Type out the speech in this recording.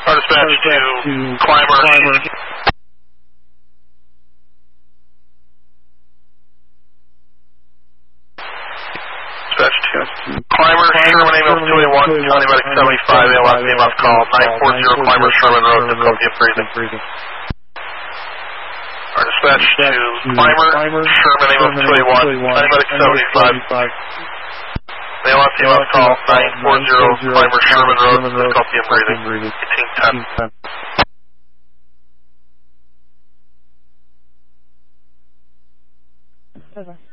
Our dispatch to Climber. Dispatch to Climber, Sherman, ambulance 281, County Medic 75, ALS, EMS call, 940 Climber, Sherman Road, difficulty of breathing. Our dispatch to Climber, Sherman, ambulance 281, County Medic 75, ALS, EMS call, 940 Climber, Sherman Road, difficulty of breathing, 1810. Over.